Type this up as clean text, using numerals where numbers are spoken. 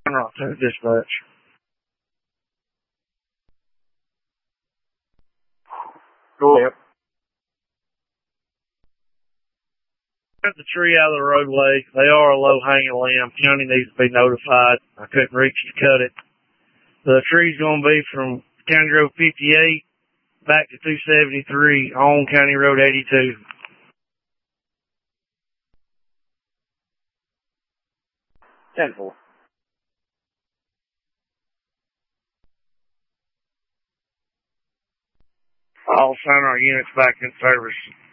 Rock to dispatch. Go ahead. Cut the tree out of the roadway. They are a low-hanging limb. County needs to be notified. I couldn't reach to cut it. The tree's going to be from County Road 58 back to 273 on County Road 82. 10-4. All center units back in service.